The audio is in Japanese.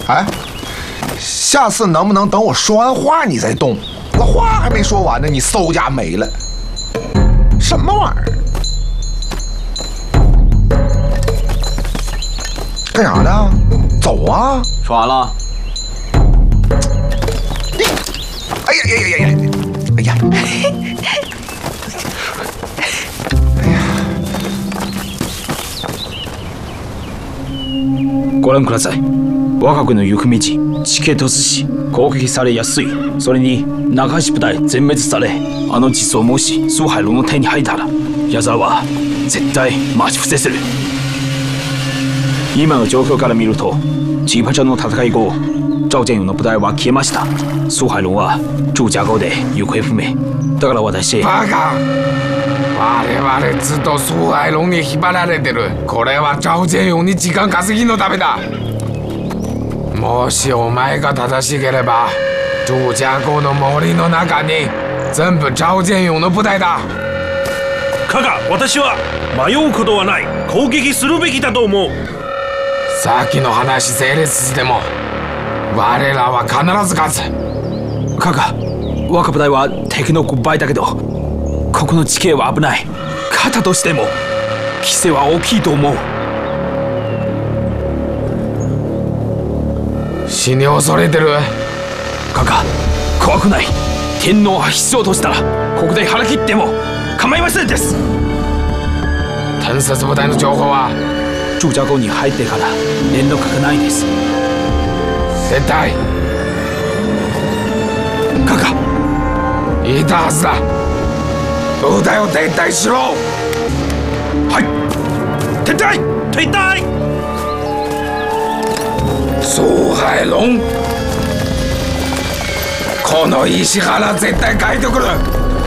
哎，下次能不能等我说完话你再动？我话还没说完呢，你嗖家没了，什么玩意儿？干啥呢？走啊！ 说完了。 哎呀呀呀呀呀！哎呀！ ご覧ください。我が国の行く道、地形突し、攻撃されやすい。それに中橋部隊全滅され、あの実装もし蘇海龍の手に入ったら、矢沢は絶対待ち伏せする。今の状況から見ると、チーパチャの戦い後、趙建勇の部隊は消えました。蘇海龍は駐ジャゴで行方不明。だから私。 バカ！我々ずっと蘇海龍に引っ張られてる。これは趙建勇に時間稼ぎのためだ。もしお前が正しければ、朱家溝の森の中に全部趙建勇の部隊だ。 カカ、私は迷うことはない。攻撃するべきだと思う。 さっきの話成立しても、我らは必ず勝つ。 カカ、我が部隊は敵の5倍だけど、ここの地形は危ない。勝ったとしても犠牲は大きいと思う。 死に恐れてる。 カカ、怖くない。天皇は必要としたらここで腹切っても構いませんです。 天節部隊の情報は駐ジャ溝に入ってから連絡がないです。 絶対カカ、 いたはずだ。部隊を撤退しろ。 はい、 撤退撤退。 蘇海龍、この石原絶対書いてくる。